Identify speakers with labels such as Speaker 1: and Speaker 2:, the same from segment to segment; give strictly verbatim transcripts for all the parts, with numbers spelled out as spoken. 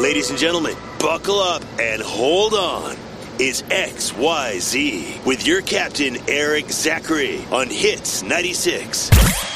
Speaker 1: Ladies and gentlemen, buckle up and hold on. It's X Y Z with your captain, Eric Zachary, on Hits ninety-six.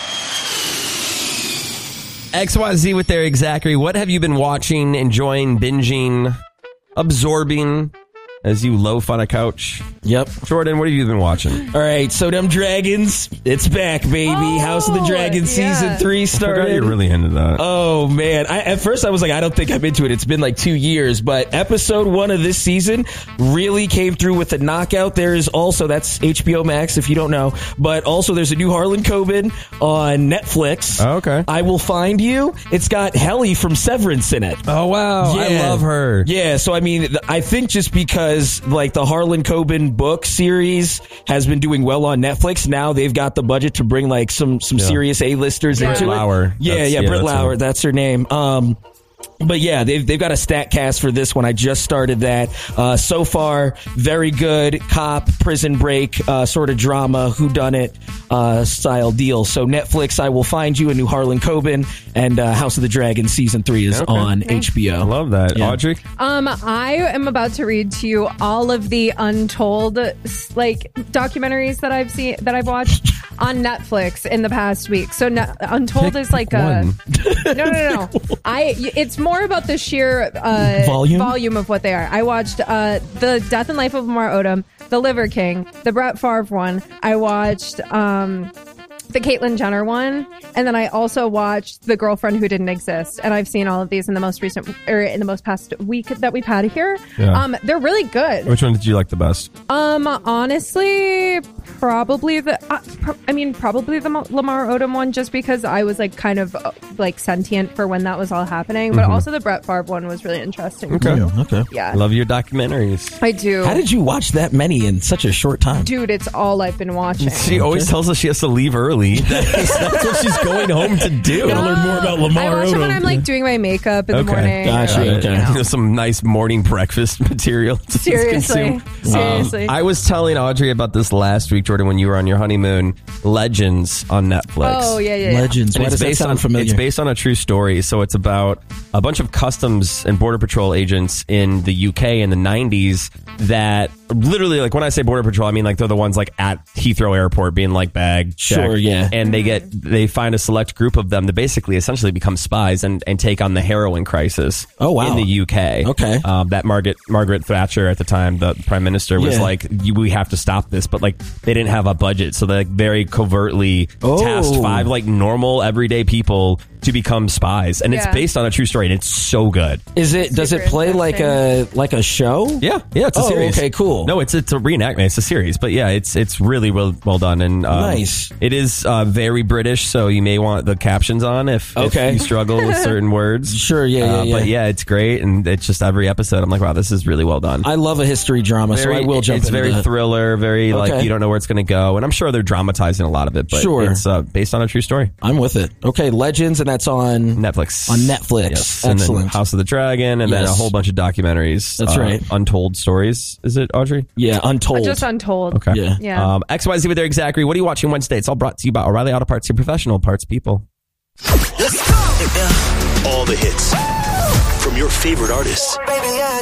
Speaker 2: X Y Z with Eric Zachary. What have you been watching, enjoying, binging, absorbing as you loaf on a couch?
Speaker 3: Yep.
Speaker 2: Jordan, what have you been watching?
Speaker 3: All right, so them dragons, it's back, baby.
Speaker 4: Oh,
Speaker 3: House of the Dragon
Speaker 4: yeah.
Speaker 3: season three
Speaker 2: I
Speaker 3: started.
Speaker 2: forgot you're really into that.
Speaker 3: Oh, man. I, at first, I was like, I don't think I'm into it. It's been like two years. But episode one of this season really came through with a knockout. There is also, that's H B O Max, if you don't know. But also, there's a new Harlan Coben on Netflix.
Speaker 2: Oh, okay.
Speaker 3: I Will Find You. It's got Helly from Severance in it.
Speaker 2: Oh, wow. I
Speaker 3: Yeah.
Speaker 2: love her.
Speaker 3: Yeah, so I mean, th- I think just because like the Harlan Coben book series has been doing well on Netflix, now they've got the budget to bring like some some
Speaker 2: Yeah.
Speaker 3: serious A-listers
Speaker 4: Britt
Speaker 3: into
Speaker 2: Lauer.
Speaker 3: it. Yeah,
Speaker 2: That's-
Speaker 3: yeah,
Speaker 2: yeah,
Speaker 3: Britt
Speaker 2: that's
Speaker 3: Lauer,
Speaker 2: her.
Speaker 3: that's her name. Um, But yeah, they've they've got a stat cast for this one. I just started that. Uh, so far, very good cop, prison break, uh, sort of drama, whodunit uh, style deal. So Netflix, I Will Find You, a new Harlan Coben, and uh, House of the Dragon season three is
Speaker 2: Okay.
Speaker 3: on H B O.
Speaker 2: I love that.
Speaker 3: Yeah.
Speaker 2: Audrey?
Speaker 4: Um, I am about to read to you all of the untold like documentaries that I've seen that I've watched on Netflix in the past week. So ne- Untold
Speaker 2: Pick
Speaker 4: is like
Speaker 2: one.
Speaker 4: a no, no, no, no. I it's more about the sheer uh,
Speaker 3: Volume?
Speaker 4: volume of what they are. I watched uh, the Death and Life of Lamar Odom, The Liver King, the Brett Favre one. I watched um, the Caitlyn Jenner one, and then I also watched The Girlfriend Who Didn't Exist. And I've seen all of these in the most recent or in the most past week that we've had here.
Speaker 2: Yeah.
Speaker 4: Um, they're really good.
Speaker 2: Which one did you like the best?
Speaker 4: Um, honestly, probably the. Uh, pr- I mean, probably the Mo- Lamar Odom one, just because I was like kind of uh, like sentient for when that was all happening. But also the Brett Favre one was really interesting.
Speaker 2: Okay.
Speaker 4: too.
Speaker 3: Okay.
Speaker 4: Yeah,
Speaker 2: Love your documentaries.
Speaker 4: I do.
Speaker 3: How did you watch that many in such a short time?
Speaker 4: Dude, it's all I've been watching.
Speaker 2: She always tells us she has to leave early. That's, that's what she's going home to do.
Speaker 3: Gotta learn more about Lamar
Speaker 4: I watch it when
Speaker 3: Odom.
Speaker 4: I'm like doing my makeup in the morning.
Speaker 3: Gotcha,
Speaker 4: or,
Speaker 3: okay.
Speaker 4: you know.
Speaker 2: You know, some nice morning breakfast material to
Speaker 4: Seriously.
Speaker 2: consume.
Speaker 4: Seriously.
Speaker 2: Um, I was telling Audrey about this last week, Jordan, when you were on your honeymoon. Legends on Netflix.
Speaker 4: Oh yeah, yeah, yeah.
Speaker 3: Legends.
Speaker 2: And
Speaker 3: Why
Speaker 2: it's
Speaker 3: does that
Speaker 2: based
Speaker 3: sound
Speaker 2: on
Speaker 3: familiar?
Speaker 2: it's based on a true story. So it's about a bunch of customs and border patrol agents in the U K in the nineties that literally, like when I say border patrol, I mean like they're the ones like at Heathrow Airport being like bag check.
Speaker 3: Sure, yeah.
Speaker 2: And they get they find a select group of them to basically essentially become spies and, and take on the heroin crisis.
Speaker 3: Oh, wow.
Speaker 2: In the U K.
Speaker 3: Okay.
Speaker 2: Um, that Margaret Margaret Thatcher at the time, the prime minister, was
Speaker 3: Yeah.
Speaker 2: like, "You- we have to stop this, but like they didn't have a budget, so they like, very covertly
Speaker 3: Oh.
Speaker 2: tasked five like normal everyday people to become spies, and it's
Speaker 4: Yeah.
Speaker 2: based on a true story, and it's so good.
Speaker 3: Is it? Does it
Speaker 4: Super
Speaker 3: play like a like a show?
Speaker 2: Yeah, yeah, it's a
Speaker 3: Oh,
Speaker 2: series.
Speaker 3: okay, cool.
Speaker 2: No, it's it's a reenactment. It's a series, but yeah, it's it's really well well done, and um,
Speaker 3: Nice.
Speaker 2: It is uh, very British, so you may want the captions on if,
Speaker 3: Okay.
Speaker 2: if you struggle with certain words.
Speaker 3: Sure, yeah, yeah,
Speaker 2: Uh,
Speaker 3: yeah.
Speaker 2: But yeah, it's great, and it's just every episode. I'm like, wow, this is really well done.
Speaker 3: I love a history drama,
Speaker 2: Very-
Speaker 3: so I will jump
Speaker 2: It's
Speaker 3: into
Speaker 2: very
Speaker 3: that.
Speaker 2: thriller, very like
Speaker 3: Okay.
Speaker 2: you don't know where it's going to go, and I'm sure they're dramatizing a lot of it, but
Speaker 3: Sure.
Speaker 2: it's uh, based on a true story.
Speaker 3: I'm with it. Okay, Legends, and that's on
Speaker 2: Netflix.
Speaker 3: On Netflix.
Speaker 2: Yes. And then
Speaker 3: Excellent.
Speaker 2: House of the Dragon, and then a
Speaker 3: Yes.
Speaker 2: whole bunch of documentaries.
Speaker 3: That's
Speaker 2: uh,
Speaker 3: right.
Speaker 2: Untold stories. Is it, Audrey?
Speaker 3: Yeah, Untold.
Speaker 4: Just Untold.
Speaker 2: Okay.
Speaker 3: Yeah.
Speaker 4: Yeah.
Speaker 2: Um, X Y Z with Eric Zachary. What are you watching Wednesday? It's all brought to you by O'Reilly Auto Parts, your professional parts people.
Speaker 1: Let's go. All the hits from your favorite artists.